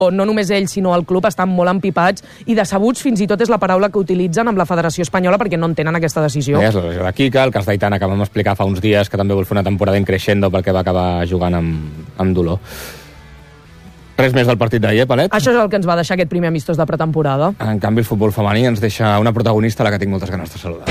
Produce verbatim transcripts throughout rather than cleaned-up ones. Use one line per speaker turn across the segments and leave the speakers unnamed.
no només ell sinó el club estan molt empipats i decebuts, fins i tot és la paraula que utilitzen amb la Federació Espanyola perquè no entenen aquesta decisió.
És la lesió de Quique, el cas d'Aitana que vam explicar fa uns dies, que també vol fer una temporada in crescendo perquè va acabar jugant amb, amb dolor. Res més del partit d'ahir, Palet?
Això és el que ens va deixar aquest primer amistós de pretemporada.
En canvi, el futbol femení ens deixa una protagonista a la que tinc moltes ganes de saludar.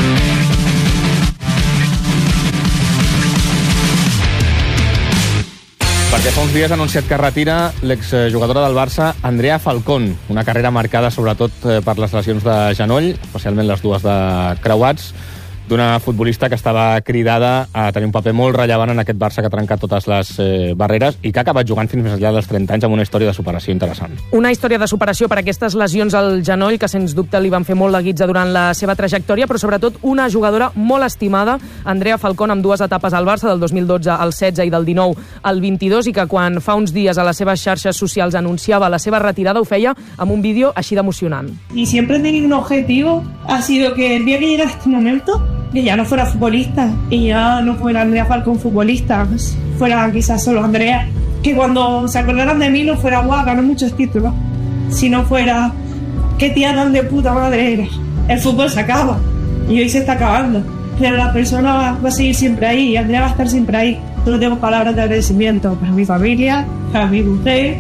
Perquè fa uns dies ha anunciat que retira l'exjugadora del Barça, Andrea Falcón. Una carrera marcada sobretot per les lesions de genoll, especialment les dues de creuats, d'una futbolista que estava cridada a tenir un paper molt rellevant en aquest Barça que ha trencat totes les eh, barreres i que ha acabat jugant fins més enllà dels trenta anys amb una història de superació interessant.
Una història de superació per aquestes lesions al genoll que sens dubte li van fer molt la guitza durant la seva trajectòria, però sobretot una jugadora molt estimada, Andrea Falcón, amb dues etapes al Barça, del dos mil dotze al setze i del dinou al vint-i-dos, i que quan fa uns dies a les seves xarxes socials anunciava la seva retirada ho feia amb un vídeo així d'emocionant.
Y siempre he tenido un objetivo, ha sido que el día que llegara este momento que ya no fuera futbolista y ya no fuera Andrea Falcón futbolista, pues fuera quizás solo Andrea, que cuando se acordaran de mí no fuera guau, ganó muchos títulos, sino fuera qué tía tan de puta madre eres. El fútbol se acaba y hoy se está acabando, pero la persona va, va a seguir siempre ahí y Andrea va a estar siempre ahí. Solo tengo palabras de agradecimiento para mi familia, para mi mujer,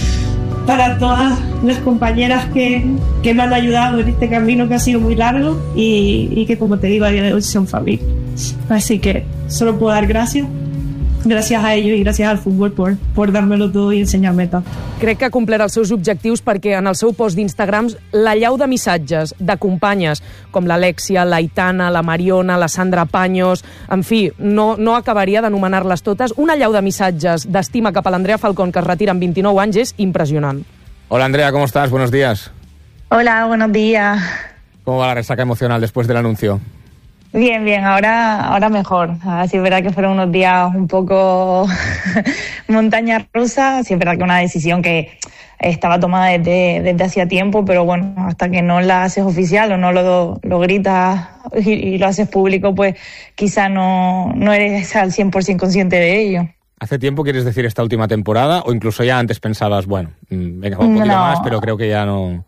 para todas las compañeras que, que me han ayudado en este camino que ha sido muy largo y, y que, como te digo, a día de hoy son familia. Así que solo puedo dar gracias. Gràcies a ells i gràcies al futbol per, per dar-me-lo tot i ensenyar-me tot.
Crec que ha complert els seus objectius perquè en el seu post d'Instagram la llau de missatges de companyes com l'Alexia, l'Aitana, la Mariona, la Sandra Paños, en fi, no, no acabaria d'anomenar-les totes. Una llau de missatges d'estima cap a l'Andrea Falcón, que es retira amb vint-i-nou anys, és impressionant.
Hola Andrea, ¿cómo estás? Buenos días.
Hola, buenos días.
¿Cómo va la resaca emocional después del anuncio?
Bien, bien, ahora, ahora mejor. Así es verdad que fueron unos días un poco montaña rusa. Sí es verdad que una decisión que estaba tomada desde, desde hacía tiempo, pero bueno, hasta que no la haces oficial o no lo, lo gritas y, y lo haces público, pues quizá no, no eres al cien por ciento consciente de ello.
¿Hace tiempo quieres decir esta última temporada o incluso ya antes pensabas, bueno, venga, un poquito
no.
más, pero creo que ya no...?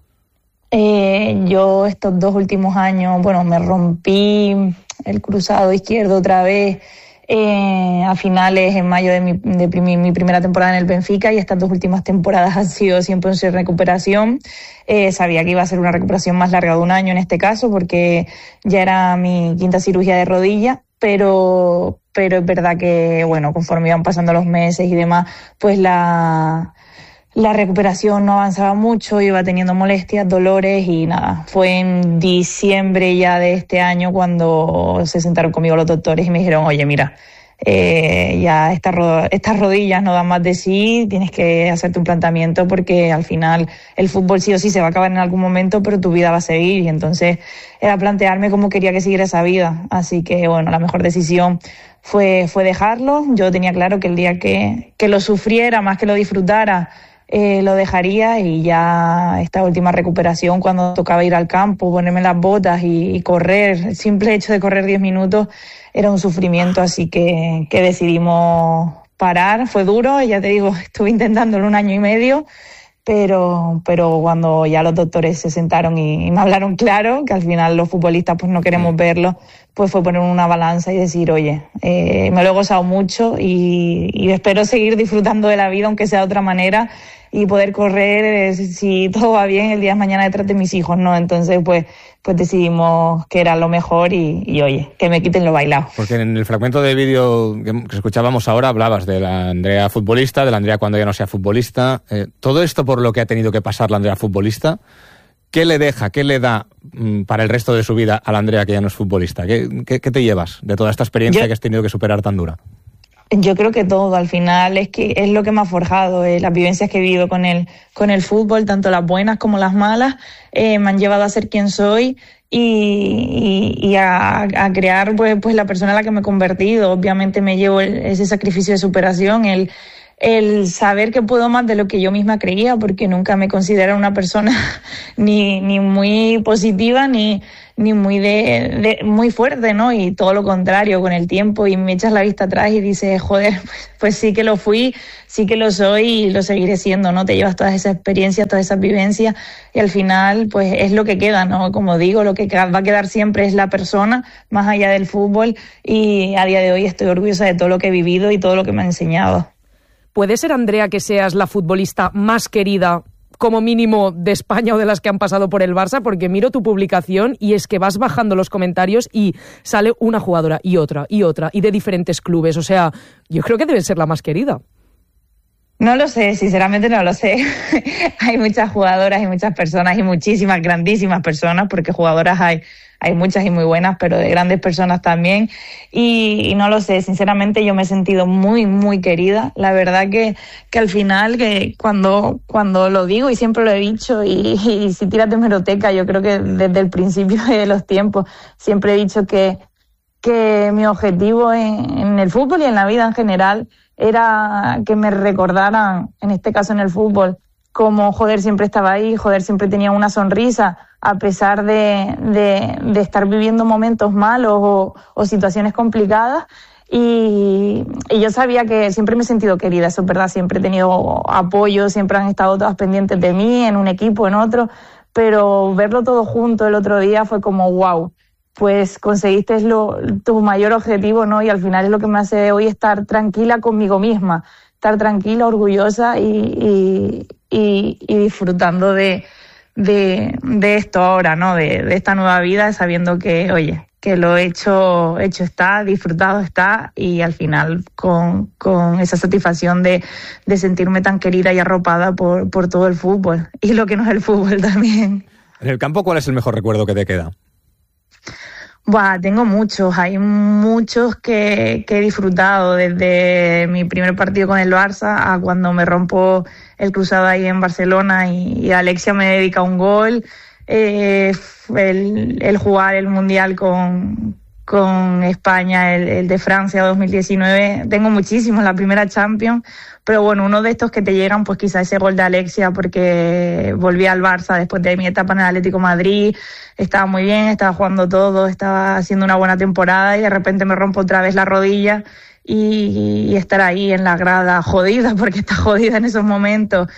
Eh, yo estos dos últimos años, bueno, me rompí el cruzado izquierdo otra vez eh, a finales, en mayo de, mi, de mi, mi primera temporada en el Benfica, y estas dos últimas temporadas han sido siempre en recuperación. Eh, sabía que iba a ser una recuperación más larga de un año en este caso porque ya era mi quinta cirugía de rodilla, pero, pero es verdad que, bueno, conforme iban pasando los meses y demás, pues la... La recuperación no avanzaba mucho, iba teniendo molestias, dolores y nada. Fue en diciembre ya de este año cuando se sentaron conmigo los doctores y me dijeron, oye, mira, eh, ya estas, ro- estas rodillas no dan más de sí, tienes que hacerte un planteamiento porque al final el fútbol sí o sí se va a acabar en algún momento, pero tu vida va a seguir. Y entonces era plantearme cómo quería que siguiera esa vida. Así que, bueno, la mejor decisión fue, fue dejarlo. Yo tenía claro que el día que, que lo sufriera, más que lo disfrutara, Eh, lo dejaría, y ya esta última recuperación, cuando tocaba ir al campo, ponerme las botas y, y correr, el simple hecho de correr diez minutos era un sufrimiento, así que, que decidimos parar. Fue duro, ya te digo, estuve intentándolo un año y medio, pero, pero cuando ya los doctores se sentaron y, y me hablaron claro, que al final los futbolistas pues no queremos verlo, pues fue poner una balanza y decir, oye, eh, me lo he gozado mucho y, y espero seguir disfrutando de la vida, aunque sea de otra manera, y poder correr, eh, si todo va bien, el día de mañana detrás de mis hijos, ¿no? Entonces, pues, pues decidimos que era lo mejor y, y, oye, que me quiten lo bailado.
Porque en el fragmento de vídeo que escuchábamos ahora hablabas de la Andrea futbolista, de la Andrea cuando ya no sea futbolista. Eh, todo esto por lo que ha tenido que pasar la Andrea futbolista, ¿qué le deja, qué le da mmm, para el resto de su vida a la Andrea que ya no es futbolista? ¿Qué, qué, qué te llevas de toda esta experiencia Yo... que has tenido que superar tan dura?
Yo creo que todo, al final, es que es lo que me ha forjado. Eh, las vivencias que he vivido con el, con el fútbol, tanto las buenas como las malas, eh, me han llevado a ser quien soy y, y, y a, a crear pues, pues la persona en la que me he convertido. Obviamente me llevo el, ese sacrificio de superación, el, el saber que puedo más de lo que yo misma creía, porque nunca me considero una persona ni, ni muy positiva ni, ni muy de, de muy fuerte, ¿no? Y todo lo contrario, con el tiempo, y me echas la vista atrás y dices, joder, pues, pues sí que lo fui, sí que lo soy y lo seguiré siendo, ¿no? Te llevas todas esas experiencias, todas esas vivencias y al final, pues es lo que queda, ¿no? Como digo, lo que va a quedar siempre es la persona, más allá del fútbol, y a día de hoy estoy orgullosa de todo lo que he vivido y todo lo que me ha enseñado.
¿Puede ser, Andrea, que seas la futbolista más querida, como mínimo, de España o de las que han pasado por el Barça? Porque miro tu publicación y es que vas bajando los comentarios y sale una jugadora y otra y otra y de diferentes clubes. O sea, yo creo que debe ser la más querida.
No lo sé, sinceramente no lo sé. Hay muchas jugadoras y muchas personas y muchísimas grandísimas personas, porque jugadoras hay hay muchas y muy buenas, pero de grandes personas también, y, y no lo sé, sinceramente yo me he sentido muy, muy querida. La verdad que, que al final, que cuando, cuando lo digo, y siempre lo he dicho, y, y si tiras de hemeroteca, yo creo que desde el principio de los tiempos siempre he dicho que, que mi objetivo en, en el fútbol y en la vida en general era que me recordaran, en este caso en el fútbol, como joder siempre estaba ahí, joder siempre tenía una sonrisa, a pesar de, de, de estar viviendo momentos malos o, o situaciones complicadas. Y, y yo sabía que siempre me he sentido querida, eso es verdad, siempre he tenido apoyo, siempre han estado todas pendientes de mí, en un equipo, en otro, pero verlo todo junto el otro día fue como wow, pues conseguiste lo, tu mayor objetivo, ¿no? Y al final es lo que me hace hoy estar tranquila conmigo misma, estar tranquila, orgullosa y, y, y, y disfrutando de, de, de esto ahora, ¿no? De, de esta nueva vida, sabiendo que, oye, que lo hecho, hecho está, disfrutado está, y al final con, con esa satisfacción de, de sentirme tan querida y arropada por, por todo el fútbol, y lo que no es el fútbol también.
En el campo, ¿cuál es el mejor recuerdo que te queda?
Buah, tengo muchos, hay muchos que, que he disfrutado, desde mi primer partido con el Barça a cuando me rompo el cruzado ahí en Barcelona y, y Alexia me dedica un gol, eh, el, el jugar el Mundial con, con España, el, el de Francia dos mil diecinueve, tengo muchísimos, la primera Champions, pero bueno, uno de estos que te llegan, pues quizá ese gol de Alexia, porque volví al Barça después de mi etapa en el Atlético de Madrid, estaba muy bien, estaba jugando todo, estaba haciendo una buena temporada y de repente me rompo otra vez la rodilla y, y estar ahí en la grada jodida, porque está jodida en esos momentos,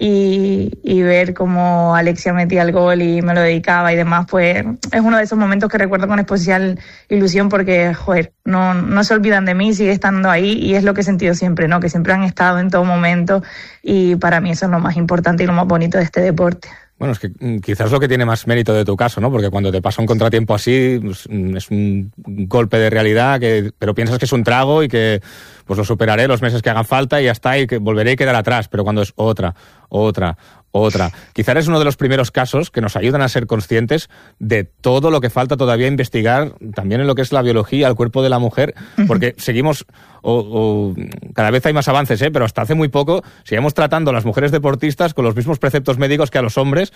y, y ver cómo Alexia metía el gol y me lo dedicaba y demás, pues es uno de esos momentos que recuerdo con especial ilusión, porque, joder, no, no se olvidan de mí, sigue estando ahí, y es lo que he sentido siempre, ¿no? Que siempre han estado en todo momento, y para mí eso es lo más importante y lo más bonito de este deporte.
Bueno, es que quizás lo que tiene más mérito de tu caso, ¿no? Porque cuando te pasa un contratiempo así, pues, es un golpe de realidad, que, pero piensas que es un trago y que pues lo superaré los meses que hagan falta y ya está, y que volveré a quedar atrás. Pero cuando es otra, otra, otra. Quizás eres uno de los primeros casos que nos ayudan a ser conscientes de todo lo que falta todavía investigar, también en lo que es la biología, el cuerpo de la mujer, porque seguimos, o, o cada vez hay más avances, ¿eh? Pero hasta hace muy poco seguimos tratando a las mujeres deportistas con los mismos preceptos médicos que a los hombres.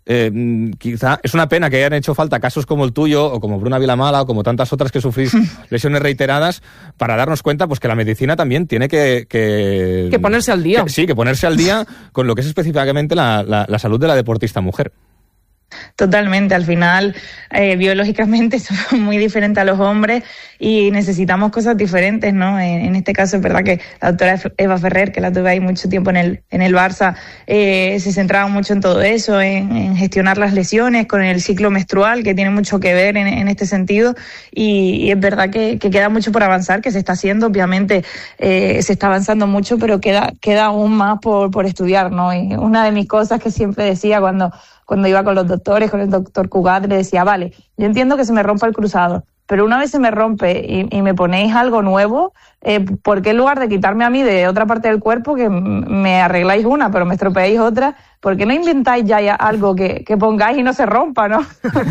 Eh, quizá es una pena que hayan hecho falta casos como el tuyo, o como Bruna Vilamala, o como tantas otras que sufrís lesiones reiteradas, para darnos cuenta pues que la medicina también tiene que... Que,
que ponerse al día.
Que, sí, que ponerse al día con lo que es específicamente la, la, la salud de la deportista mujer.
Totalmente, al final eh, biológicamente somos muy diferentes a los hombres y necesitamos cosas diferentes, ¿no? En, en este caso es verdad que la doctora Eva Ferrer, que la tuve ahí mucho tiempo en el en el Barça, eh, se centraba mucho en todo eso, en, en gestionar las lesiones con el ciclo menstrual, que tiene mucho que ver en, en este sentido, y, y es verdad que, que queda mucho por avanzar, que se está haciendo, obviamente eh, se está avanzando mucho, pero queda queda aún más por, por estudiar, ¿no? Y una de mis cosas que siempre decía cuando Cuando iba con los doctores, con el doctor Cugat, le decía, vale, yo entiendo que se me rompa el cruzado, pero una vez se me rompe y, y me ponéis algo nuevo, eh, ¿por qué en lugar de quitarme a mí de otra parte del cuerpo, que me arregláis una, pero me estropeáis otra, ¿por qué no inventáis ya, ya algo que, que pongáis y no se rompa, no?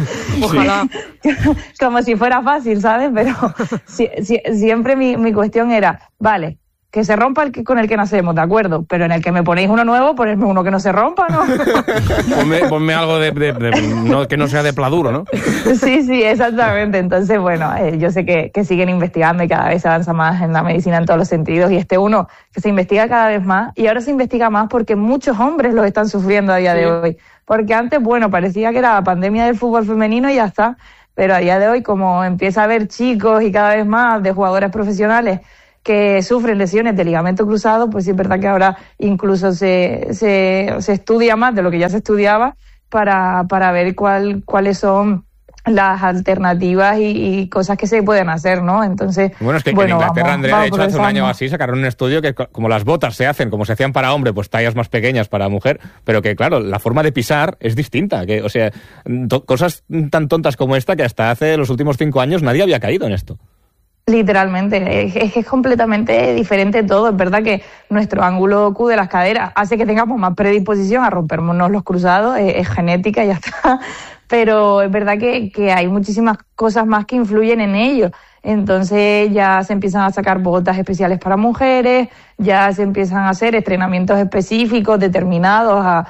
Ojalá. Como si fuera fácil, ¿sabes? Pero si, si, siempre mi, mi cuestión era, vale, que se rompa el que, con el que nacemos, de acuerdo, pero en el que me ponéis uno nuevo, ponedme uno que no se rompa, ¿no?
ponme, ponme algo de, de, de no, que no sea de pladuro, ¿no?
Sí, sí, exactamente. Entonces, bueno, eh, yo sé que, que siguen investigando y cada vez se avanza más en la medicina en todos los sentidos, y este uno que se investiga cada vez más, y ahora se investiga más porque muchos hombres lo están sufriendo a día sí. de hoy. Porque antes, bueno, parecía que era la pandemia del fútbol femenino y ya está, pero a día de hoy, como empieza a haber chicos y cada vez más de jugadores profesionales que sufren lesiones de ligamento cruzado, pues sí es verdad que ahora incluso se, se, se estudia más de lo que ya se estudiaba para, para ver cuál, cuáles son las alternativas y, y cosas que se pueden hacer, ¿no? Entonces,
bueno, es que,
bueno,
que en Inglaterra,
vamos,
Andrea,
vamos
de hecho, hace un año o así sacaron un estudio que como las botas se hacen, como se hacían para hombre, pues tallas más pequeñas para mujer, pero que, claro, la forma de pisar es distinta. Que, o sea, to- cosas tan tontas como esta que hasta hace los últimos cinco años nadie había caído en esto.
Literalmente, es que es completamente diferente todo. Es verdad que nuestro ángulo Q de las caderas hace que tengamos más predisposición a rompernos los cruzados, es, es genética y ya está, pero es verdad que, que hay muchísimas cosas más que influyen en ello. Entonces ya se empiezan a sacar botas especiales para mujeres, ya se empiezan a hacer entrenamientos específicos determinados a,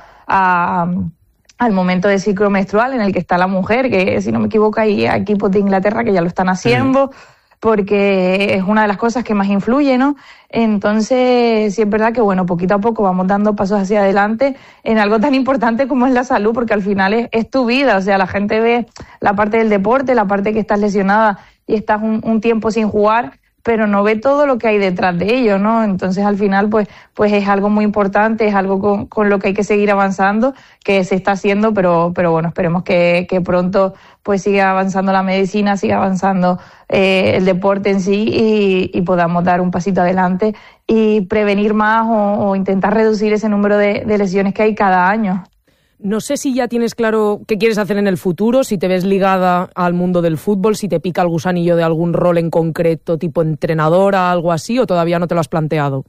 a al momento del ciclo menstrual en el que está la mujer, que si no me equivoco hay equipos de Inglaterra que ya lo están haciendo. Sí. Porque es una de las cosas que más influye, ¿no? Entonces, sí es verdad que, bueno, poquito a poco vamos dando pasos hacia adelante en algo tan importante como es la salud, porque al final es, es tu vida. O sea, la gente ve la parte del deporte, la parte que estás lesionada y estás un, un tiempo sin jugar, pero no ve todo lo que hay detrás de ello, ¿no? Entonces, al final, pues, pues es algo muy importante, es algo con, con lo que hay que seguir avanzando, que se está haciendo, pero, pero bueno, esperemos que, que pronto pues siga avanzando la medicina, siga avanzando eh, el deporte en sí y, y podamos dar un pasito adelante y prevenir más o, o intentar reducir ese número de, de lesiones que hay cada año.
No sé si ya tienes claro qué quieres hacer en el futuro, si te ves ligada al mundo del fútbol, si te pica el gusanillo de algún rol en concreto, tipo entrenadora, algo así, o todavía no te lo has planteado.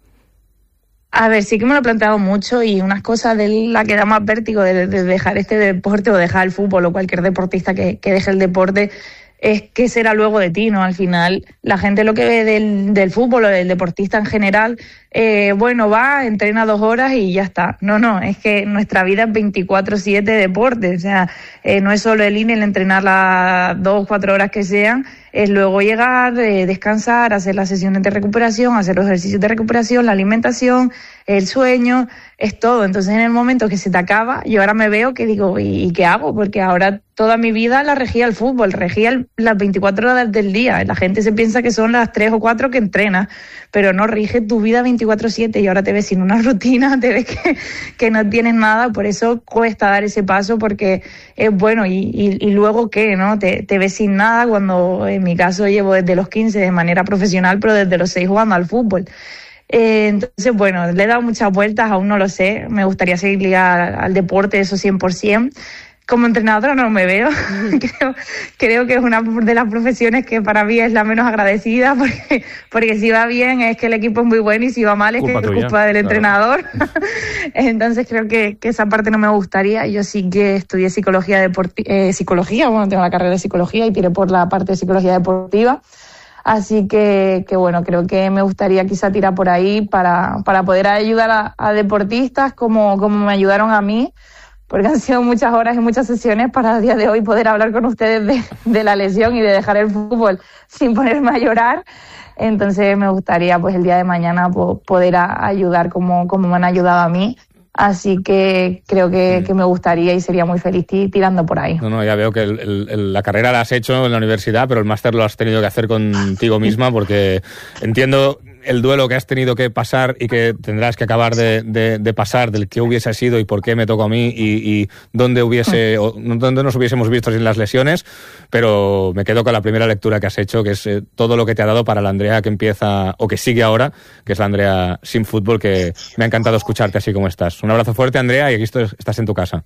A ver, sí que me lo he planteado mucho y unas cosas de la que da más vértigo de, de dejar este deporte o dejar el fútbol o cualquier deportista que, que deje el deporte es qué será luego de ti, ¿no? Al final, la gente lo que ve del, del fútbol o del deportista en general, eh, bueno, va, entrena dos horas y ya está. No, no, es que nuestra vida es veinticuatro siete deporte, o sea, eh, no es solo el ir, el entrenar las dos, cuatro horas que sean, es luego llegar, eh, descansar, hacer las sesiones de recuperación, hacer los ejercicios de recuperación, la alimentación, el sueño, es todo. Entonces, en el momento que se te acaba, yo ahora me veo que digo, ¿y, y qué hago? Porque ahora toda mi vida la regía el fútbol, regía el, las veinticuatro horas del día. La gente se piensa que son las tres o cuatro que entrenas, pero no, rige tu vida veinticuatro siete y ahora te ves sin una rutina, te ves que, que no tienes nada. Por eso cuesta dar ese paso, porque es bueno. Y, y, y luego, ¿qué? ¿No? Te, te ves sin nada cuando, en mi caso, llevo desde los quince de manera profesional, pero desde los seis jugando al fútbol. Eh, entonces, bueno, le he dado muchas vueltas, aún no lo sé. Me gustaría seguir ligada al, al deporte, eso cien por ciento. Como entrenadora no me veo. creo, creo que es una de las profesiones que para mí es la menos agradecida, porque, porque si va bien es que el equipo es muy bueno y si va mal es culpa que es culpa del claro. entrenador. Entonces creo que, que esa parte no me gustaría. Yo sí que estudié psicología deporti- eh, psicología, bueno, tengo la carrera de psicología y tiré por la parte de psicología deportiva. Así que, que bueno, creo que me gustaría quizá tirar por ahí para, para poder ayudar a, a deportistas como, como me ayudaron a mí, porque han sido muchas horas y muchas sesiones para el día de hoy poder hablar con ustedes de, de la lesión y de dejar el fútbol sin ponerme a llorar. Entonces me gustaría pues el día de mañana po- poder a, ayudar como, como me han ayudado a mí. Así que creo que, que me gustaría y sería muy feliz t- tirando por ahí.
No, no, ya veo que el, el, el, la carrera la has hecho en la universidad, pero el máster lo has tenido que hacer contigo misma, porque entiendo el duelo que has tenido que pasar y que tendrás que acabar de, de, de pasar, del que hubiese sido y por qué me tocó a mí y, y dónde hubiese o dónde nos hubiésemos visto sin las lesiones, pero me quedo con la primera lectura que has hecho, que es eh, todo lo que te ha dado para la Andrea que empieza o que sigue ahora, que es la Andrea sin fútbol, que me ha encantado escucharte así como estás. Un abrazo fuerte, Andrea, y aquí estás en tu casa.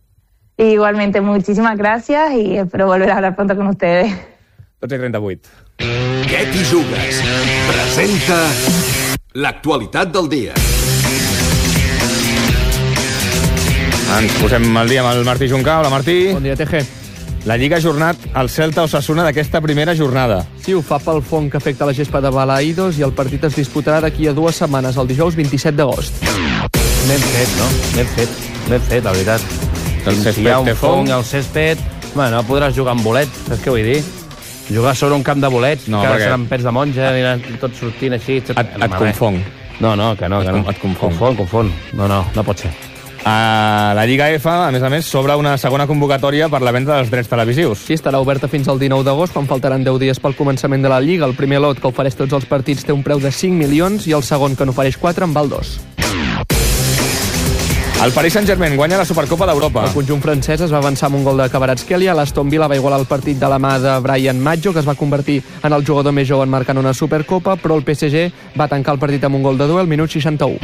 Igualmente, muchísimas gracias y espero volver a hablar pronto con ustedes.
dotze i trenta-vuit.
Què t'hi jugues? Presenta l'actualitat del dia.
Ens posem al dia amb el Martí Juncà. Hola, Martí.
Bon dia, T G.
La Lliga ha ajornat el Celta Osasuna d'aquesta primera jornada.
Sí, ho fa pel fong que afecta la gespa de Balaïdos i el partit es disputarà d'aquí a dues setmanes, el dijous vint-i-set d'agost.
Ben fet, no? Ben fet, ben fet, la veritat.
El
si
césped
hi ha un
té
fong,
fong.
el césped... Bueno, podràs jugar amb bolets, saps què vull dir? Jugar sobre un camp de bolets,
No,
que
perquè-
seran pets de monja, aniran tot sortint així... Tot...
Et, et confong.
No, no, que no,
Et
que no.
com- et confon.
Confon, confon. No, no, no pot ser.
A la Lliga F, a més a més, s'obre una segona convocatòria per la venda dels drets televisius.
Sí, estarà oberta fins al dinou d'agost, quan faltaran deu dies pel començament de la Lliga. El primer lot, que ofereix tots els partits, té un preu de cinc milions i el segon, que n'ofereix quatre, en val dos.
El Paris Saint-Germain guanya la Supercopa d'Europa.
El conjunt francès es va avançar amb un gol de Kvaratskhelia. L'Aston Villa va igualar el partit de la mà de Brian Maggio, que es va convertir en el jugador més jove en marcar una Supercopa, però el P S G va tancar el partit amb un gol de duel, minut seixanta-u.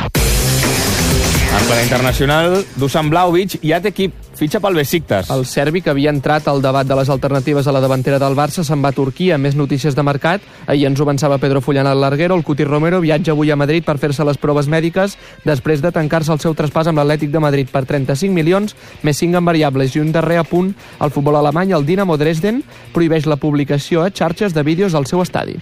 En plana internacional, Dusan Vlahovic ja té equip, fitxa pel Besiktas.
El serbi, que havia entrat al debat de les alternatives a la davantera del Barça, se'n va a Turquia. Més notícies de mercat. Ahir ens ho avançava Pedro Fullan al Larguero. El Cuti Romero viatja avui a Madrid per fer-se les proves mèdiques després de tancar-se el seu traspàs amb l'Atlètic de Madrid per trenta-cinc milions, més cinc en variables. I un darrer apunt, el futbol alemany, el Dinamo Dresden, prohibeix la publicació a xarxes de vídeos al seu estadi.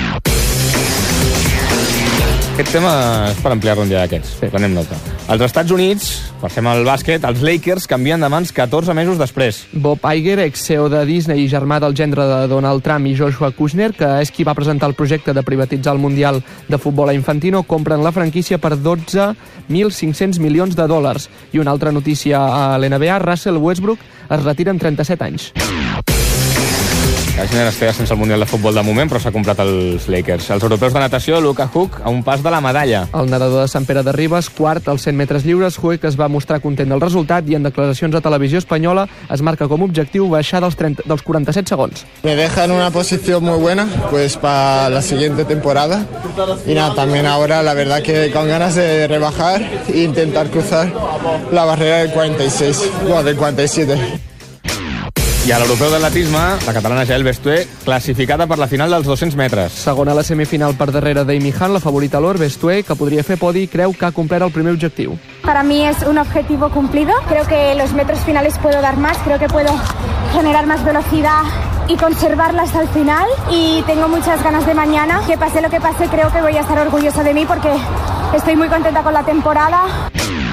Aquest tema és per ampliar-lo un dia d'aquests. Sí. Prenem nota. Als Estats Units, passem al bàsquet, els Lakers canvien de mans catorze mesos després.
Bob Iger, ex-C E O de Disney i germà del gendre de Donald Trump i Joshua Kushner, que és qui va presentar el projecte de privatitzar el Mundial de Futbol a Infantino, compren la franquícia per dotze mil cinc-cents milions de dòlars. I una altra notícia a l'N B A, Russell Westbrook es retira amb trenta-set anys.
Kushner es queda sense el Mundial de Futbol de moment, però s'ha comprat els Lakers. Els europeus de natació, Luka Huk, a un pas de la medalla.
El nedador de Sant Pere de Ribes, quart als cent metres lliures, Huk es va mostrar content del resultat i en declaracions a Televisió Espanyola es marca com a objectiu baixar dels, trenta, dels quaranta-set segons.
Me deja en una posición muy buena pues para la siguiente temporada y nada, también ahora la verdad que con ganas de rebajar e intentar cruzar la barrera del cuarenta y seis, bueno, del cuarenta y siete.
I a l'europeu d'atletisme, la catalana Jael Bestué, classificada per la final dels dos-cents metres.
Segona a la semifinal per darrere d'Amy Han, la favorita a l'or, Bestué, que podria fer podi, creu que ha complert el primer objectiu.
Para mí es un objetivo cumplido. Creo que los metros finales puedo dar más, creo que puedo generar más velocidad y conservarla hasta el final. Y tengo muchas ganas de mañana. Que pase lo que pase, creo que voy a estar orgullosa de mí porque estoy muy contenta con la temporada.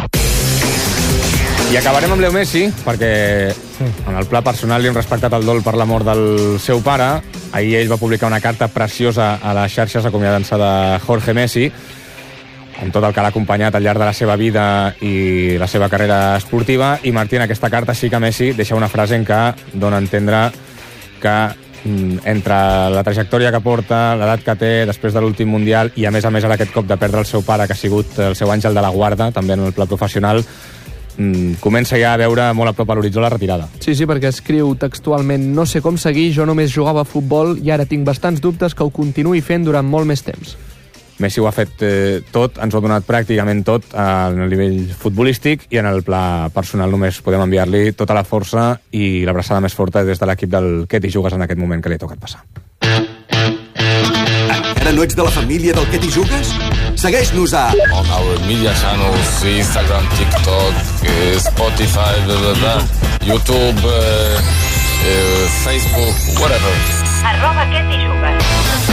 I acabarem amb Leo Messi, perquè en el pla personal li hem respectat el dol per la mort del seu pare. Ahir ell va publicar una carta preciosa a les xarxes acomiadant-se de Jorge Messi, amb tot el que l'ha acompanyat al llarg de la seva vida i la seva carrera esportiva. I Martí, en aquesta carta sí que Messi deixa una frase en què dona a entendre que entre la trajectòria que porta, l'edat que té després de l'últim Mundial i a més a més ara aquest cop de perdre el seu pare, que ha sigut el seu àngel de la guarda, també en el pla professional, comença ja a veure molt a prop a l'horitzó la retirada.
Sí, sí, perquè escriu textualment: no sé com seguir, jo només jugava a futbol i ara tinc bastants dubtes que ho continuï fent durant molt més temps.
Messi ho ha fet eh, tot, ens ho ha donat pràcticament tot a nivell futbolístic i en el pla personal només podem enviar-li tota la força i l'abraçada més forta des de l'equip del Què t'hi jugues en aquest moment que li ha tocat passar.
Encara no ets de la família del Què t'hi jugues? Segueix-nos a
on our media channels, Instagram, TikTok, uh, Spotify, blah, blah, blah, YouTube, uh, uh, Facebook, whatever.
Arroba Què t'hi jugues.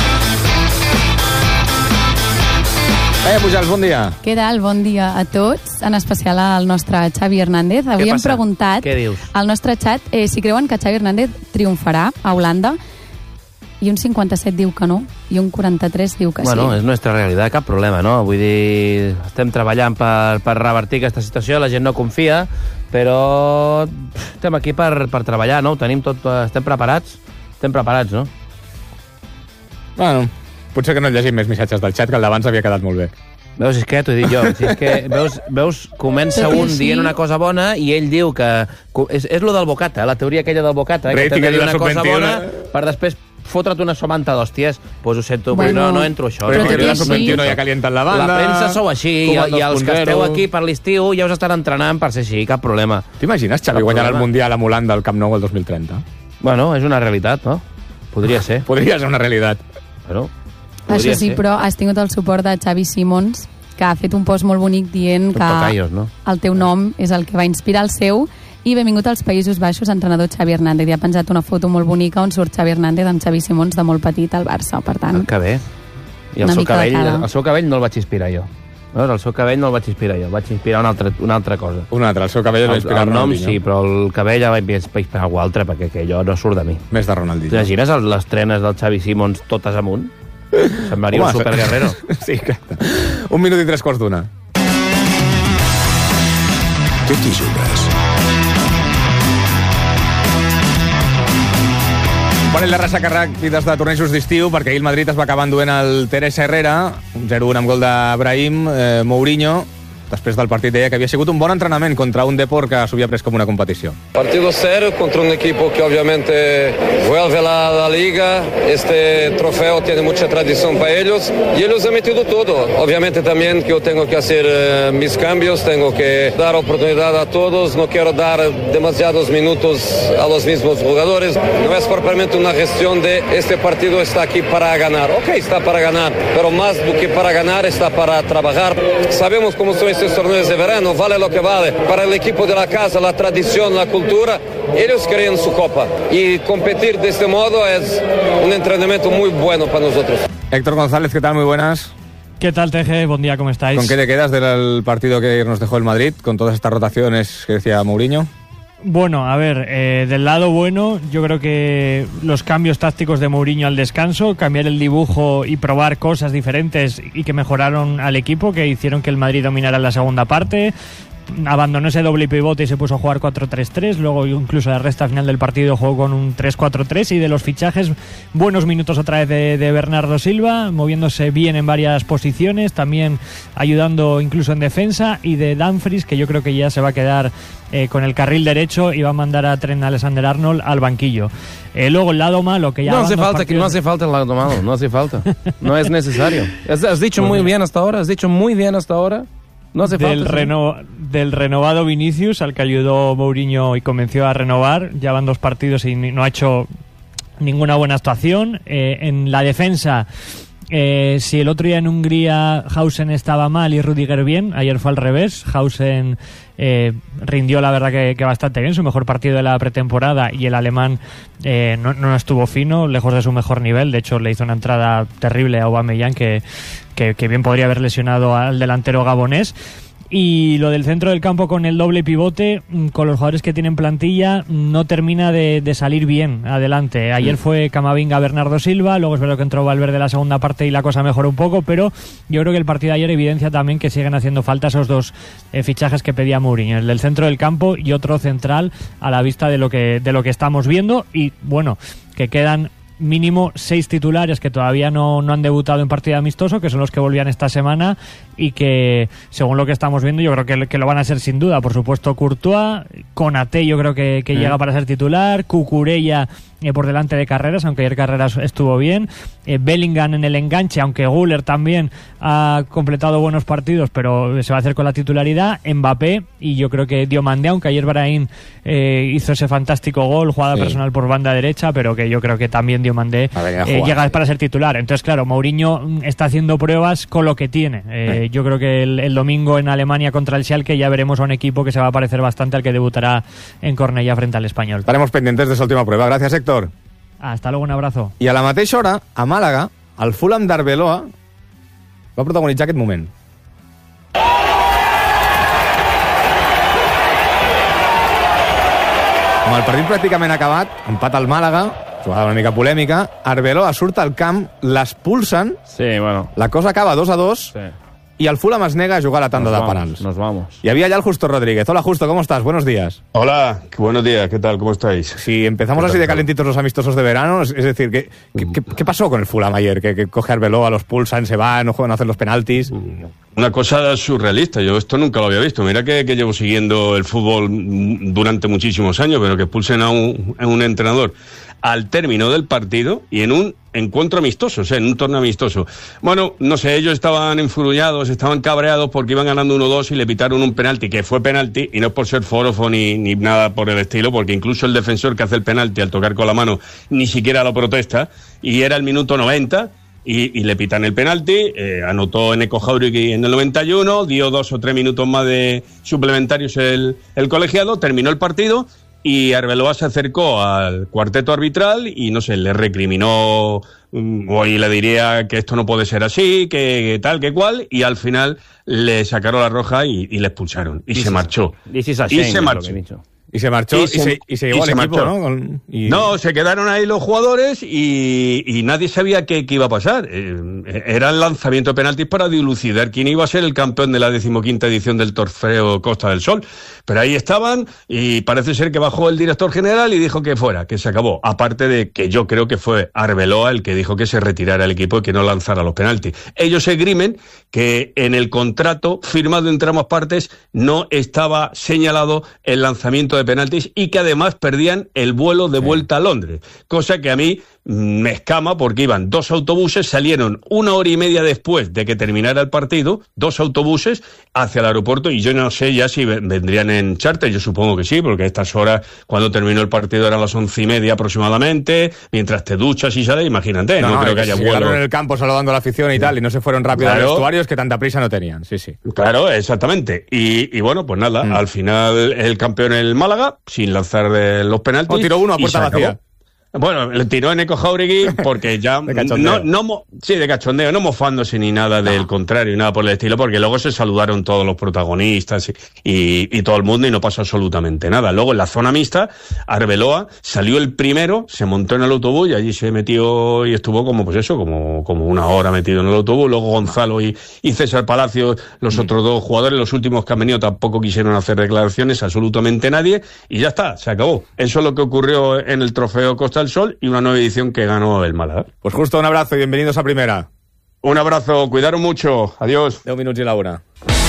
Eh, Pujals, bon dia.
Què tal? Bon dia a tots, en especial al nostre Xavi Hernández. Avui hem preguntat al nostre xat eh, si creuen que Xavi Hernández triomfarà a Holanda, i un cinquanta-set diu que no, i un quaranta-tres diu que
bueno,
sí.
Bueno, és nostra realitat, cap problema, no? Vull dir, estem treballant per, per revertir aquesta situació, la gent no confia, però estem aquí per, per treballar, no? Ho tenim tot, estem preparats? Estem preparats, no?
Bueno, potser que no llegim més missatges del xat, que el d'abans havia quedat molt bé.
Veus, és que t'ho he dit jo. Si és que, veus, veus, comença un dient una cosa bona i ell diu que... És, és lo del bocata, la teoria aquella del bocata, eh, que t'ha de dir una cosa bona per després fotre't una somanta d'hòsties. Pues ho sento, bueno, però no, no entro això.
Però
no,
que la subventiu ja calienten la banda.
La premsa sou així, i, i els que esteu aquí per l'estiu ja us estan entrenant per ser així, cap problema.
T'imagines Xavi guanyant el Mundial amb Holanda al Camp Nou el dos mil trenta?
Bueno, és una realitat, no? Podria ser.
Podria ser una realitat.
Però...
Això sí, ser. Però has tingut el suport de Xavi Simons, que ha fet un post molt bonic dient que
tocallos, no?
el teu nom és el que va inspirar el seu I benvingut als Països Baixos, entrenador Xavi Hernández. I ha penjat una foto molt bonica on surt Xavi Hernández amb Xavi Simons de molt petit al Barça, per tant...
Ah, que bé. I el seu, cabell, el seu cabell no el vaig inspirar jo. No, el seu cabell no el vaig inspirar jo, vaig inspirar una altra, una altra cosa.
Una altra, el seu cabell el va inspirar
el, el nom sí, però el cabell ja vaig inspirar algú altre, perquè que jo no surt de mi.
Més de Ronaldinho.
T'imagines les trenes del Xavi Simons totes amunt? Semblaria un superguerrero.
Sí, exacte. Un minut i tres quarts d'una.
Què t'hi jugues?
Un parell de ressaca ràpides de tornejos d'estiu, perquè ahir el Madrid es va acabar enduent el Teresa Herrera, un zero un amb gol de Brahim. eh, Mourinho, després del partit, deia que havia sigut un bon entrenament contra un Depor que s'ho havia pres com una competició.
Partido serio contra un equipo que obviamente vuelve a la, la liga. Este trofeo tiene mucha tradición para ellos y ellos han metido todo. Obviamente también que yo tengo que hacer eh, mis cambios, tengo que dar oportunidad a todos, no quiero dar demasiados minutos a los mismos jugadores. No es propiamente una gestión de este partido está aquí para ganar. Ok, está para ganar, pero más do que para ganar está para trabajar. Sabemos cómo son estos torneos de verano, vale lo que vale. Para el equipo de la casa, la tradición, la cultura, ellos creen su copa. Y competir de este modo es un entrenamiento muy bueno para nosotros.
Héctor González, ¿qué tal? Muy buenas.
¿Qué tal, Teje? Buen día, ¿cómo estáis?
¿Con qué te quedas del partido que nos dejó el Madrid, con todas estas rotaciones que decía Mourinho?
Bueno, a ver, eh, del lado bueno, yo creo que los cambios tácticos de Mourinho al descanso, cambiar el dibujo y probar cosas diferentes y que mejoraron al equipo, que hicieron que el Madrid dominara en la segunda parte. Abandonó ese doble pivote y se puso a jugar cuatro tres tres, luego incluso la recta final del partido jugó con un tres cuatro tres, y de los fichajes, buenos minutos otra vez de, de Bernardo Silva, moviéndose bien en varias posiciones, también ayudando incluso en defensa, y de Dumfries, que yo creo que ya se va a quedar eh, con el carril derecho y va a mandar a Trent Alexander-Arnold al banquillo. Eh, luego el lado malo, que ya...
No hace falta,
partidos...
que no hace falta el lado malo, no hace falta. No es necesario. Has, has dicho muy bien hasta ahora, has dicho muy bien hasta ahora. No hace
del,
falta,
reno, ¿sí? Del renovado Vinicius, al que ayudó Mourinho y convenció a renovar. Ya van dos partidos y no ha hecho ninguna buena actuación. Eh, en la defensa, eh, si el otro día en Hungría Hausen estaba mal y Rüdiger bien, ayer fue al revés. Hausen eh, rindió la verdad que, que bastante bien, su mejor partido de la pretemporada, y el alemán eh, no, no estuvo fino, lejos de su mejor nivel. De hecho, le hizo una entrada terrible a Aubameyang, que Que, que bien podría haber lesionado al delantero gabonés. Y lo del centro del campo con el doble pivote, con los jugadores que tienen plantilla, no termina de, de salir bien adelante. Ayer fue Camavinga, Bernardo Silva, luego es verdad que entró Valverde la segunda parte y la cosa mejoró un poco, pero yo creo que el partido de ayer evidencia también que siguen haciendo falta esos dos eh, fichajes que pedía Mourinho, el del centro del campo y otro central, a la vista de lo que, de lo que estamos viendo. Y bueno, que quedan mínimo seis titulares que todavía no, no han debutado en partido amistoso, que son los que volvían esta semana, y que según lo que estamos viendo yo creo que, que lo van a ser sin duda. Por supuesto Courtois, Konaté yo creo que, que mm. llega para ser titular, Cucurella eh, por delante de Carreras, aunque ayer Carreras estuvo bien, eh, Bellingham en el enganche, aunque Güler también ha completado buenos partidos, pero se va a hacer con la titularidad, Mbappé, y yo creo que Diomandé, aunque ayer Brahim eh, hizo ese fantástico gol, jugada sí. personal por banda derecha, pero que yo creo que también Diomandé eh, llega para ser titular. Entonces claro, Mourinho está haciendo pruebas con lo que tiene. eh, sí. Yo creo que el, el domingo en Alemania contra el Schalke ya veremos a un equipo que se va a parecer bastante al que debutará en Cornellà frente al Espanyol.
Estaremos pendientes de esa última prueba. Gracias, Héctor.
Hasta luego, un abrazo.
I a la mateixa hora, a Màlaga, el Fulham d'Arbeloa va protagonitzar aquest moment. Amb el partit pràcticament acabat, empat al Màlaga, jugada una mica polèmica, Arbeloa surt al camp, l'expulsen,
sí, bueno.
La cosa acaba dos a dos, sí. Y el Fulham es nega a jugar a la tanda
nos
de
vamos,
penals.
Nos vamos.
Y había ya el Justo Rodríguez. Hola, Justo, ¿cómo estás? Buenos días.
Hola, buenos días, ¿qué tal? ¿Cómo estáis?
Si empezamos así de calentitos los amistosos de verano, es, es decir, ¿qué, qué, qué, ¿qué pasó con el Fulham ayer? Que, que coge Arbeloa, los pulsan, se van, no juegan a hacer los penaltis.
Una cosa surrealista, yo esto nunca lo había visto. Mira que, que llevo siguiendo el fútbol durante muchísimos años, pero que expulsen a un, a un entrenador al término del partido y en un encuentro amistoso, o sea, en un torneo amistoso. Bueno, no sé, ellos estaban enfurullados, estaban cabreados porque iban ganando uno dos y le pitaron un penalti, que fue penalti, y no es por ser forofo ni, ni nada por el estilo, porque incluso el defensor que hace el penalti al tocar con la mano ni siquiera lo protesta, y era el minuto noventa, y, y le pitan el penalti, eh, anotó Eneko Jauregui en el noventa y uno, dio dos o tres minutos más de suplementarios el, el colegiado, terminó el partido y Arbeloa se acercó al cuarteto arbitral y, no sé, le recriminó, o y le diría que esto no puede ser así, que, que tal, que cual, y al final le sacaron la roja y, y le expulsaron. Y, y se, se marchó.
Y se marchó.
Y se marchó y, y, se, y se llevó al equipo, marchó. ¿no? Con, y...
No, se quedaron ahí los jugadores y, y nadie sabía qué, qué iba a pasar. Eh, era el lanzamiento de penaltis para dilucidar quién iba a ser el campeón de la decimoquinta edición del Trofeo Costa del Sol. Pero ahí estaban y parece ser que bajó el director general y dijo que fuera, que se acabó. Aparte de que yo creo que fue Arbeloa el que dijo que se retirara el equipo y que no lanzara los penaltis. Ellos esgrimen que en el contrato firmado entre ambas partes no estaba señalado el lanzamiento de penaltis y que además perdían el vuelo de vuelta a Londres, cosa que a mí me escama porque iban dos autobuses, salieron una hora y media después de que terminara el partido, dos autobuses hacia el aeropuerto y yo no sé ya si vendrían en charter, yo supongo que sí, porque a estas horas cuando terminó el partido eran las once y media aproximadamente, mientras te duchas y sales, imagínate, no, no, no creo que haya
si
vuelo.
en el campo saludando a la afición y tal y no se fueron rápido claro. a los vestuarios que tanta prisa no tenían, sí, sí.
Claro, exactamente, y, y bueno, pues nada, mm. al final el campeón el Málaga, sin lanzar los penaltis.
O tiró uno a puerta vacía.
Bueno, le tiró Eneko Jauregui porque ya...
de cachondeo.
No, no, sí, de cachondeo, no mofándose ni nada no. del contrario, nada por el estilo, porque luego se saludaron todos los protagonistas y, y, y todo el mundo y no pasó absolutamente nada. Luego en la zona mixta, Arbeloa salió el primero, se montó en el autobús y allí se metió y estuvo como, pues eso, como, como una hora metido en el autobús. Luego Gonzalo y, y César Palacios, los mm. otros dos jugadores, los últimos que han venido, tampoco quisieron hacer declaraciones, absolutamente nadie, y ya está, se acabó. Eso es lo que ocurrió en el Trofeo Costa del Sol y una nueva edición que ganó el Málaga.
Pues justo un abrazo y bienvenidos a Primera.
Un abrazo, cuidaros mucho, adiós.
deu minuts i la una.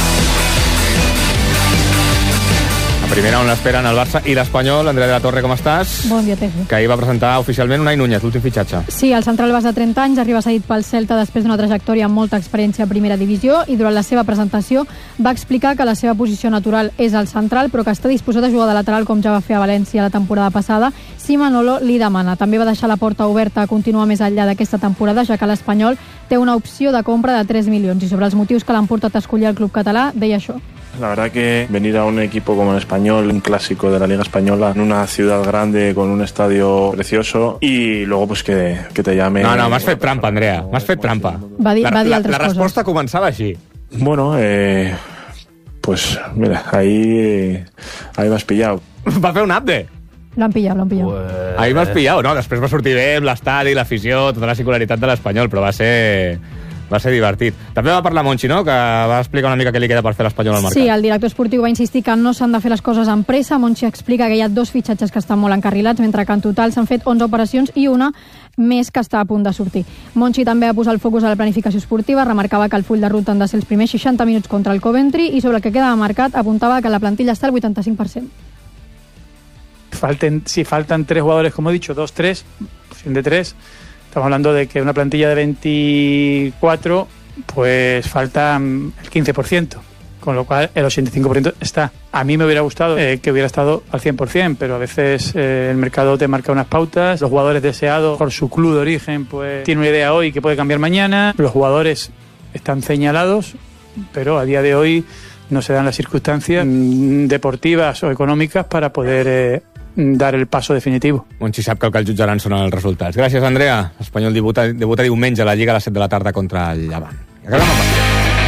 A Primera on l'esperen el Barça i l'Espanyol. Andrea de la Torre, com estàs?
Bon dia, Tejo.
Que ahir va presentar oficialment Unai Núñez, l'últim fitxatge.
Sí, el central bas de trenta anys arriba cedit pel Celta després d'una trajectòria amb molta experiència a Primera Divisió i durant la seva presentació va explicar que la seva posició natural és el central però que està disposat a jugar de lateral com ja va fer a València la temporada passada si Manolo li demana. També va deixar la porta oberta a continuar més enllà d'aquesta temporada, ja que l'Espanyol té una opció de compra de tres milions i sobre els motius que l'han portat a escollir el club català deia això.
La verdad que venir a un equipo como el Español, un clásico de la Liga Española, en una ciudad grande con un estadio precioso y luego pues que, que te llame...
No, no, m'has fet trampa, Andrea, m'has fet trampa.
Va dir, va dir
la,
altres
la, la resposta
coses.
Començava així.
Bueno, eh, pues mira, ahí, ahí m'has pillado.
Va fer un update.
L'han pillat, l'han pillat.
Pues... Ahir m'has pillat, no? Després va sortir bé amb l'estadi, l'afició, tota la singularitat de l'Espanyol, però va ser... va ser divertit. També va parlar Monchi, no?, que va explicar una mica què li queda per fer l'Espanyol al mercat.
Sí, el director esportiu va insistir que no s'han de fer les coses amb pressa. Monchi explica que hi ha dos fitxatges que estan molt encarrilats, mentre que en total s'han fet onze operacions i una més que està a punt de sortir. Monchi també va posar el focus a la planificació esportiva, remarcava que el full de ruta han de ser els primers seixanta minuts contra el Coventry i sobre el que queda de mercat apuntava que la plantilla està al vuitanta-cinc per cent.
Falten, si faltan tres jugadores, como he dicho, dos, tres, opción de tres, estamos hablando de que una plantilla de veinticuatro, pues falta el quince por ciento, con lo cual el ochenta y cinco por ciento está. A mí me hubiera gustado eh, que hubiera estado al cien por ciento, pero a veces eh, el mercado te marca unas pautas, los jugadores deseados por su club de origen, pues tiene una idea hoy que puede cambiar mañana, los jugadores están señalados, pero a día de hoy no se dan las circunstancias mm, deportivas o económicas para poder... Eh, dar el paso definitivo.
Monchi sap que el que el jutjaran són els resultats. Gràcies, Andrea. L'Espanyol debuta, debuta diumenge a la Lliga a les set de la tarda contra el Llevant. Acabem el partit.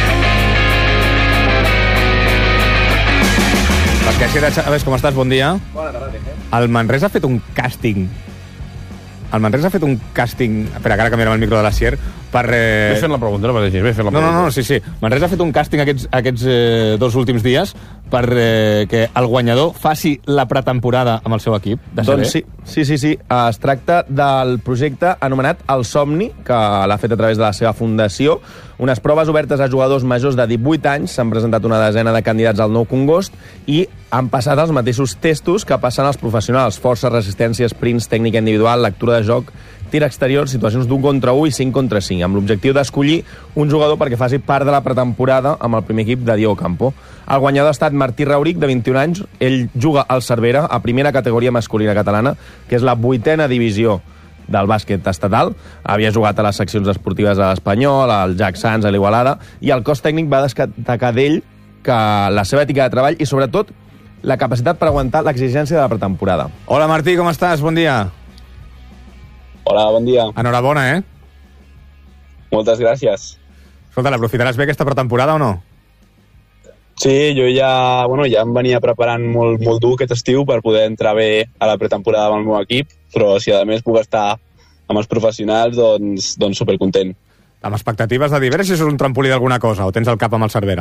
Perquè si era... Xaves, com estàs? Bon dia.
Bona tarda, eh?
El Manresa ha fet un càsting... El Manresa ha fet un càsting... Espera, que ara canviarem el micro de la Sier per... Eh...
Ve fent la pregunta, no pateixis, ve fent la
no,
pregunta.
No, no, sí, sí. Manresa ha fet un càsting aquests, aquests eh, dos últims dies per eh, que el guanyador faci la pretemporada amb el seu equip de C B.
Doncs sí, sí, sí, sí. Es tracta del projecte anomenat El Somni, que l'ha fet a través de la seva fundació. Unes proves obertes a jugadors majors de divuit anys. S'han presentat una desena de candidats al nou congost i han passat els mateixos testos que passen els professionals. Força, resistència, sprints, tècnica individual, lectura de joc, tir exterior, situacions d'un contra un i cinc contra cinc, amb l'objectiu d'escollir un jugador perquè faci part de la pretemporada amb el primer equip de Diego Campo. El guanyador ha estat Martí Rauric, de vint-i-un anys. Ell juga al Cervera, a primera categoria masculina catalana, que és la vuitena divisió del bàsquet estatal. Havia jugat a les seccions esportives a l'Espanyol, al Jack Sands, a l'Igualada, i el cos tècnic va destacar d'ell que la seva ètica de treball i, sobretot, la capacitat per aguantar l'exigència de la pretemporada.
Hola, Martí, com estàs? Bon dia.
Hola, bon dia.
Enhorabona, eh?
Moltes gràcies.
Escolta, l'aprofitaràs bé aquesta pretemporada o no?
Sí, jo ja, bueno, ja em venia preparant molt, molt dur aquest estiu per poder entrar bé a la pretemporada amb el meu equip, però si a més puc estar amb els professionals, doncs, doncs supercontent.
Amb expectatives de dir, a veure si és un trampolí d'alguna cosa o tens el cap amb el Cervera?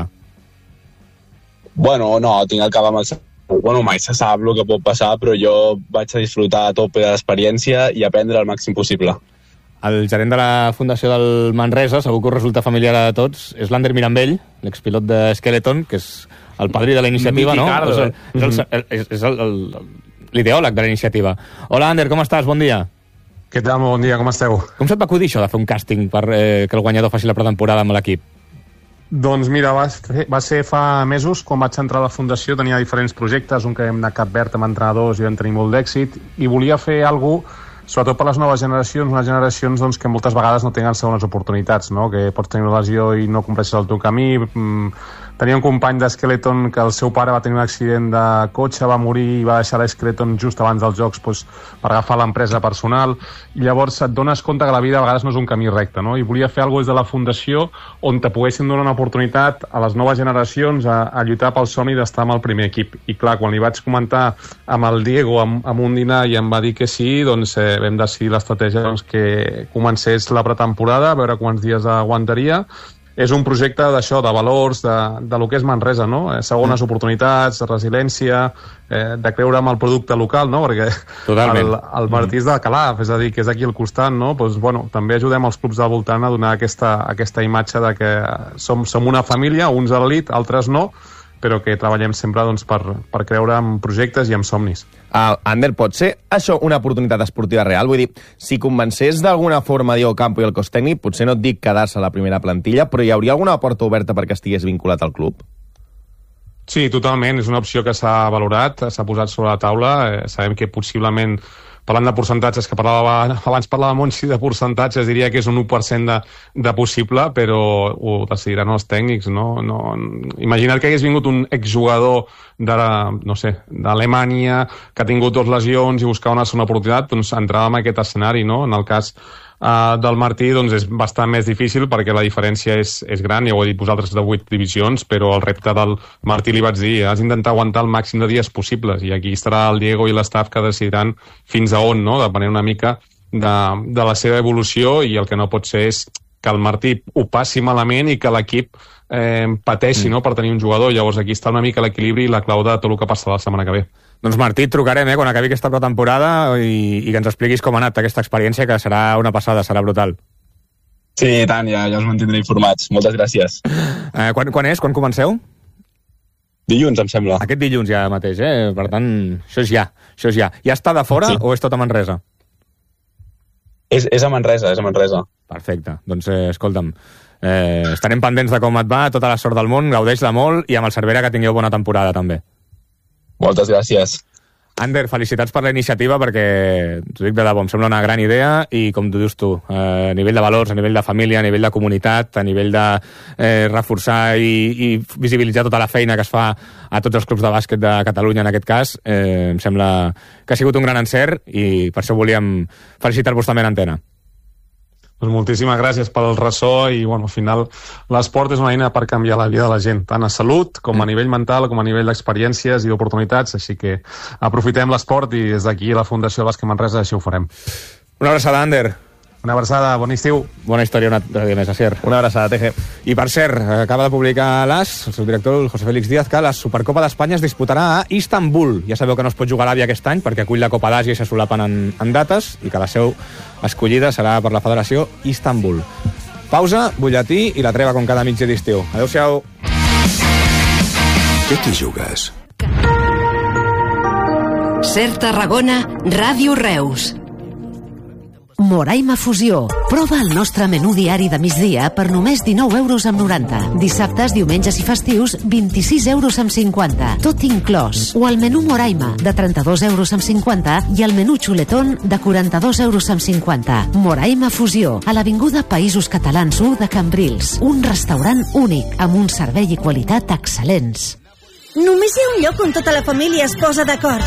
Bueno, no, tinc el cap amb el Cervera. Bueno, mai se sap el que pot passar, però jo vaig a disfrutar a tope de l'experiència i aprendre el màxim possible.
El gerent de la Fundació del Manresa, segur que us resulta familiar a tots, és l'Ander Mirambell, l'expilot de Skeleton, que és el padrí de la iniciativa, no? És, el, és, el, és, és el, el, l'ideòleg de la iniciativa. Hola, Ander, com estàs? Bon dia.
Què tal? Bon dia, com esteu?
Com se't va acudir això de fer un càsting per eh, que el guanyador faci la pretemporada amb l'equip?
Doncs mira, va, fer, va ser fa mesos, quan vaig entrar a la Fundació, tenia diferents projectes, un que vam anar a Cap Verd amb entrenadors i vam tenir molt d'èxit, i volia fer alguna cosa sobretot per les noves generacions, unes generacions doncs, que moltes vegades no tenen segones oportunitats, no? Que pots tenir una lesió i no compleixes el teu camí. Mm, tenia un company d'Skeleton que el seu pare va tenir un accident de cotxe, va morir i va deixar l'Skeleton just abans dels Jocs doncs, per agafar l'empresa personal, i llavors et dones compte que la vida a vegades no és un camí recte, no? I volia fer alguna cosa des de la Fundació on te poguessin donar una oportunitat a les noves generacions a, a lluitar pel somni d'estar amb el primer equip. I clar, quan li vaig comentar amb el Diego amb, amb un dinar i em va dir que sí, doncs eh, vam decidir l'estratègia doncs, que comencés la pretemporada, a veure quants dies aguantaria. És un projecte d'això, de valors, de, de lo que és Manresa, no? Eh, segones mm. oportunitats, resiliència, eh, de creure en el producte local, no? Perquè el, el Martí és de Calaf, és a dir, que és aquí al costat, no? Pues, bueno, també ajudem els clubs del voltant a donar aquesta, aquesta imatge de que som, som una família, uns a l'elit, altres no, però que treballem sempre doncs, per, per creure en projectes i en somnis.
Uh, Ander, pot ser això una oportunitat esportiva real? Vull dir, si convencés d'alguna forma Diego Campo i el cos tècnic, potser no et dic quedar-se a la primera plantilla, però hi hauria alguna porta oberta perquè estigués vinculat al club?
Sí, totalment. És una opció que s'ha valorat, s'ha posat sobre la taula. Eh, sabem que possiblement, parlant de percentatges, que parlava, abans parlava Montsi de percentatges, diria que és un u per cent de, de possible, però ho decidiran els tècnics, no? no Imagina't que hagués vingut un exjugador de, no sé, d'Alemanya, que ha tingut dos lesions i buscava una segona oportunitat, doncs entrava en aquest escenari, no? En el cas Uh, del Martí doncs és bastant més difícil perquè la diferència és, és gran, ja ho he dit vosaltres, de vuit divisions, però el repte del Martí li vaig dir, has d'intentar aguantar el màxim de dies possibles, i aquí estarà el Diego i l'estaf que decidiran fins a on, no? Depenent una mica de, de la seva evolució, i el que no pot ser és que el Martí ho passi malament i que l'equip eh, pateixi, mm. no? Per tenir un jugador. Llavors aquí està una mica l'equilibri i la clau de tot el que passarà la setmana que ve.
Doncs Martí, et trucarem eh, quan acabi aquesta pretemporada i, i que ens expliquis com ha anat aquesta experiència, que serà una passada, serà brutal.
Sí, i tant, ja, ja us mantindré informats. Moltes gràcies.
Eh, quan, quan és? Quan comenceu?
Dilluns, em sembla.
Aquest dilluns ja mateix, eh? Per tant, això és ja. Això és ja. Ja està de fora sí. O és tot a Manresa?
És, és a Manresa, és a Manresa.
Perfecte. Doncs, eh, escolta'm, eh, estarem pendents de com et va, tota la sort del món, gaudeix-la molt, i amb el Cervera que tingueu bona temporada, també.
Moltes gràcies.
Ander, felicitats per la iniciativa, perquè t'ho dic de debò, em sembla una gran idea, i com tu dius tu, eh, a nivell de valors, a nivell de família, a nivell de comunitat, a nivell de eh, reforçar i, i visibilitzar tota la feina que es fa a tots els clubs de bàsquet de Catalunya, en aquest cas, eh, em sembla que ha sigut un gran encert, i per això volíem felicitar-vos també en antena.
Doncs moltíssimes gràcies pel ressò, i bueno, al final l'esport és una eina per canviar la vida de la gent, tant a salut com a nivell mental, com a nivell d'experiències i d'oportunitats, així que aprofitem l'esport, i des d'aquí la Fundació Bàsquet Manresa així ho farem.
Una abraçada, Ander.
Una abraçada, bon estiu.
Bona història, una altra dia més, Asier.
Una abraçada, Teje.
I per cert, acaba de publicar l'As, el seu director, el José Félix Díaz, que la Supercopa d'Espanya es disputarà a Istanbul. Ja sabeu que no es pot jugar a l'Àvia aquest any perquè acull la Copa d'Àsia i se solapen en, en dates, i que la seu escollida serà per la Federació Istanbul. Pausa, butlletí i la treva com cada mitja d'estiu. Adéu-siau.
Què t'hi jugues?
Ser Tarragona, Ràdio Reus.
Moraima Fusió. Prova el nostre menú diari de migdia per només dinou euros amb noranta. Dissabtes, diumenges i festius, vint-i-sis euros amb cinquanta. Tot inclòs. O el menú Moraima, de trenta-dos euros amb cinquanta, i el menú Xuletón, de quaranta-dos euros amb cinquanta. Moraima Fusió, a l'Avinguda Països Catalans u de Cambrils. Un restaurant únic, amb un servei i qualitat excel·lents.
Només hi ha un lloc on tota la família es posa d'acord.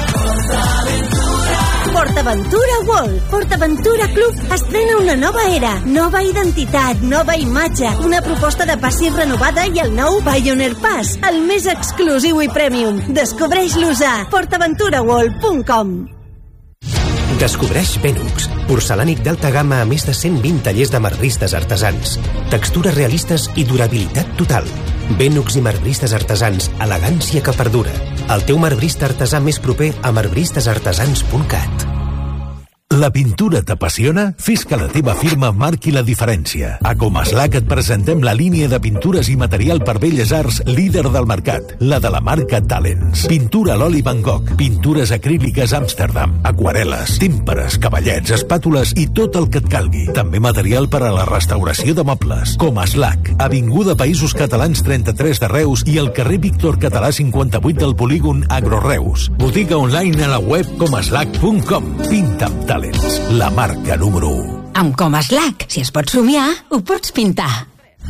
PortAventura World. PortAventura Club estrena una nova era, nova identitat, nova imatge, una proposta de passis renovada i el nou Pioneer Pass, el més exclusiu i premium. Descobreix-los a port aventura world punt com.
Descobreix Benux, porcelànic d'alta gamma a més de cent vint tallers de marbristes artesans. Textures realistes i durabilitat total. Benux i marbristes artesans, elegància que perdura. El teu marbrista artesà més proper a marbristes artesans punt cat.
La pintura t'apassiona? Fes que la teva firma marqui la diferència. A Comaslac et presentem la línia de pintures i material per belles arts líder del mercat, la de la marca Talents. Pintura a l'oli Van Gogh, pintures acríliques Amsterdam, aquarel·les, tímpares, cavallets, espàtules i tot el que et calgui. També material per a la restauració de mobles. Comaslac, Avinguda Països Catalans trenta-tres de Reus i el carrer Víctor Català cinquanta-vuit del polígon Agroreus. Botiga online a la web comaslac punt com. Pinta amb Talents. La marca número u.
Amb Comaslac, si es pot somiar, ho pots pintar.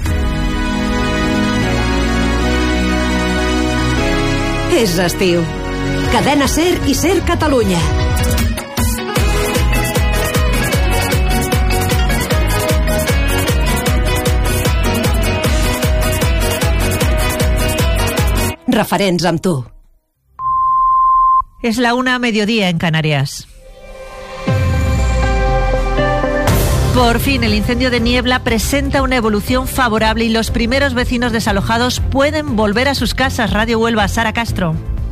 És estiu. Cadena Ser i Ser Catalunya. Referents amb tu.
Es la una a mediodía en Canarias. Por fin, el incendio de Niebla presenta una evolución favorable y los primeros vecinos desalojados pueden volver a sus casas. Radio Huelva, Sara Castro.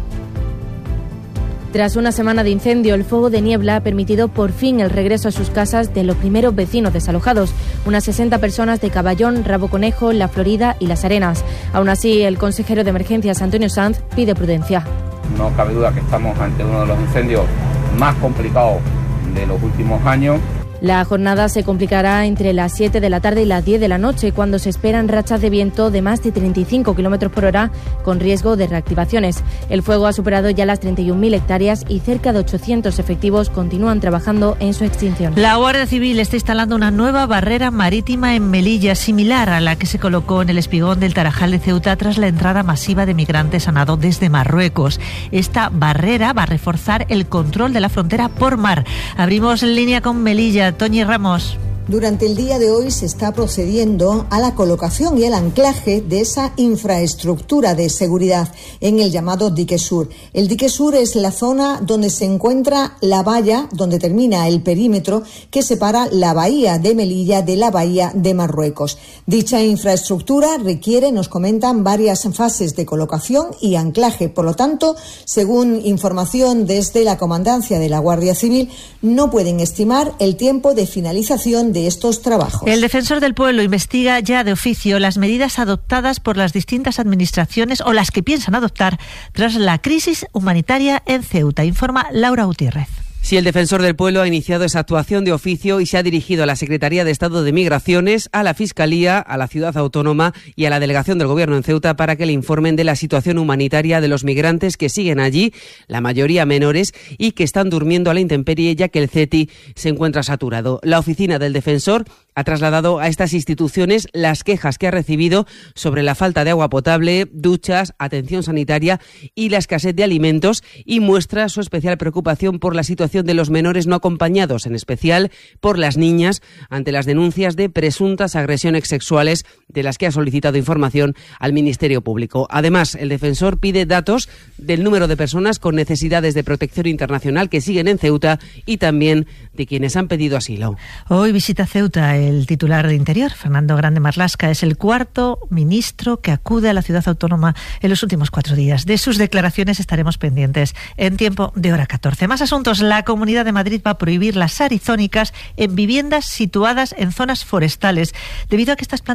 Tras una semana de incendio, el fuego de Niebla ha permitido por fin el regreso a sus casas de los primeros vecinos desalojados, unas sesenta personas de Caballón, Rabo Conejo, La Florida y Las Arenas. Aún así, el consejero de Emergencias, Antonio Sanz, pide prudencia.
No cabe duda que estamos ante uno de los incendios más complicados de los últimos años.
La jornada se complicará entre las siete de la tarde y las diez de la noche, cuando se esperan rachas de viento de más de treinta y cinco kilómetros por hora, con riesgo de reactivaciones. El fuego ha superado ya las treinta y un mil hectáreas y cerca de ochocientos efectivos continúan trabajando en su extinción.
La Guardia Civil está instalando una nueva barrera marítima en Melilla, similar a la que se colocó en el espigón del Tarajal de Ceuta tras la entrada masiva de migrantes a nado desde Marruecos. Esta barrera va a reforzar el control de la frontera por mar. Abrimos en línea con Melilla. Toñi Ramos.
Durante el día de hoy se está procediendo a la colocación y el anclaje de esa infraestructura de seguridad en el llamado dique sur. El dique sur es la zona donde se encuentra la valla, donde termina el perímetro que separa la bahía de Melilla de la bahía de Marruecos. Dicha infraestructura requiere, nos comentan, varias fases de colocación y anclaje. Por lo tanto, según información desde la Comandancia de la Guardia Civil, no pueden estimar el tiempo de finalización de estos trabajos.
El Defensor del Pueblo investiga ya de oficio las medidas adoptadas por las distintas administraciones o las que piensan adoptar tras la crisis humanitaria en Ceuta, informa Laura Gutiérrez.
Sí, el Defensor del Pueblo ha iniciado esa actuación de oficio y se ha dirigido a la Secretaría de Estado de Migraciones, a la Fiscalía, a la Ciudad Autónoma y a la Delegación del Gobierno en Ceuta para que le informen de la situación humanitaria de los migrantes que siguen allí, la mayoría menores, y que están durmiendo a la intemperie ya que el CETI se encuentra saturado. La oficina del Defensor ha trasladado a estas instituciones las quejas que ha recibido sobre la falta de agua potable, duchas, atención sanitaria y la escasez de alimentos, y muestra su especial preocupación por la situación de los menores no acompañados, en especial por las niñas, ante las denuncias de presuntas agresiones sexuales de las que ha solicitado información al Ministerio Público. Además, el defensor pide datos del número de personas con necesidades de protección internacional que siguen en Ceuta y también de quienes han pedido asilo.
Hoy visita Ceuta el titular de Interior, Fernando Grande Marlasca. Es el cuarto ministro que acude a la ciudad autónoma en los últimos cuatro días. De sus declaraciones estaremos pendientes en tiempo de hora catorce. Más asuntos. La Comunidad de Madrid va a prohibir las arizónicas en viviendas situadas en zonas forestales, debido a que estas plantas se convierten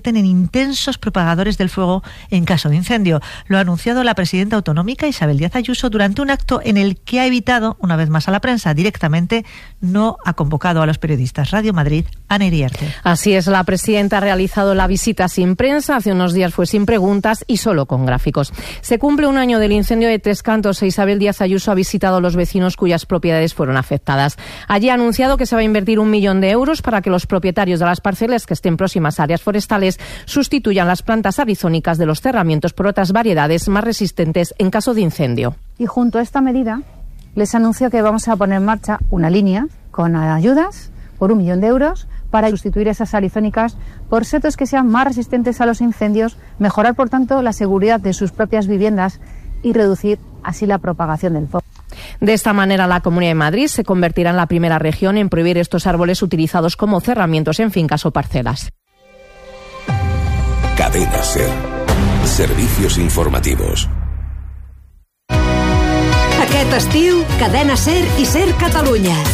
convierten en intensos propagadores del fuego en caso de incendio. Lo ha anunciado la presidenta autonómica Isabel Díaz Ayuso durante un acto en el que ha evitado, una vez más a la prensa, directamente no ha convocado a los periodistas. Radio Madrid, Ana Iriarte.
Así es, la presidenta ha realizado la visita sin prensa, hace unos días fue sin preguntas y solo con gráficos. Se cumple un año del incendio de Tres Cantos e Isabel Díaz Ayuso ha visitado a los vecinos cuyas propiedades fueron afectadas. Allí ha anunciado que se va a invertir un millón de euros para que los propietarios de las parcelas que estén próximas a áreas forestales sustituyan las plantas arizónicas de los cerramientos por otras variedades más resistentes en caso de incendio.
Y junto a esta medida les anuncio que vamos a poner en marcha una línea con ayudas por un millón de euros para sustituir esas arizónicas por setos que sean más resistentes a los incendios, mejorar por tanto la seguridad de sus propias viviendas y reducir así la propagación del fuego.
De esta manera, la Comunidad de Madrid se convertirá en la primera región en prohibir estos árboles utilizados como cerramientos en fincas o parcelas.
Cadena SER. Servicios informativos.
Aquest estiu, Cadena SER i SER Catalunya.